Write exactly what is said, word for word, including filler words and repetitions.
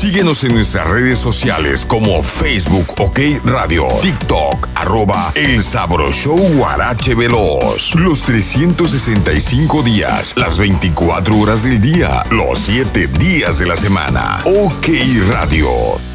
Síguenos en nuestras redes sociales como Facebook OK Radio, TikTok, arroba El Sabro Show Guarache Veloz. Los trescientos sesenta y cinco días, las veinticuatro horas del día, los siete días de la semana. OK Radio,